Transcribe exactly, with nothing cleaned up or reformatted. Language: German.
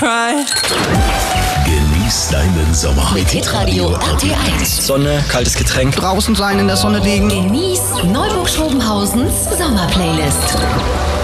Pride. Genieß deinen Sommer mit Hitradio R T eins. Sonne, kaltes Getränk, draußen sein, in der Sonne liegen. Genieß Neuburg-Schrobenhausens Sommerplaylist.